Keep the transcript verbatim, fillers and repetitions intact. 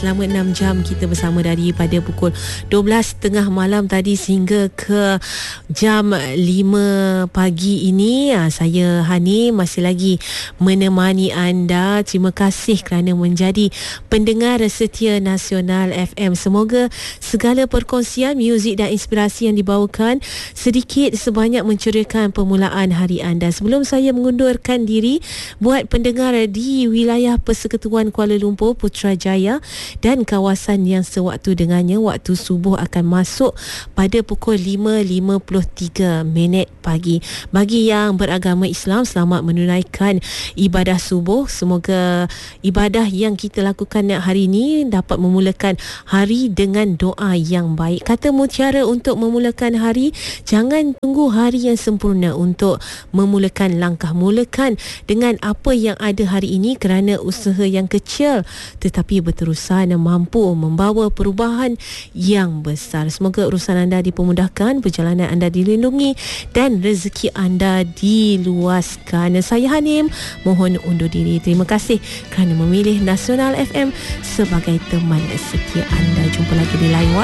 Selama enam jam kita bersama daripada pukul dua belas tiga puluh malam tadi sehingga ke jam lima pagi ini. Saya Hani masih lagi menemani anda. Terima kasih kerana menjadi pendengar setia Nasional F M. Semoga segala perkongsian muzik dan inspirasi yang dibawakan sedikit sebanyak menceriakan permulaan hari anda. Sebelum saya mengundurkan diri, buat pendengar di wilayah Persekutuan Kuala Lumpur, Putrajaya dan kawasan yang sewaktu dengannya, waktu subuh akan masuk pada pukul lima lima puluh tiga minit pagi. Bagi yang beragama Islam, selamat menunaikan ibadah subuh. Semoga ibadah yang kita lakukan hari ini dapat memulakan hari dengan doa yang baik. Kata mutiara untuk memulakan hari, jangan tunggu hari yang sempurna untuk memulakan langkah. Mulakan dengan apa yang ada hari ini, kerana usaha yang kecil tetapi berterusan mampu membawa perubahan yang besar. Semoga urusan anda dipermudahkan, perjalanan anda dilindungi dan rezeki anda diluaskan. Saya Hanim, mohon undur diri. Terima kasih kerana memilih Nasional F M sebagai teman setia anda. Jumpa lagi di lain waktu.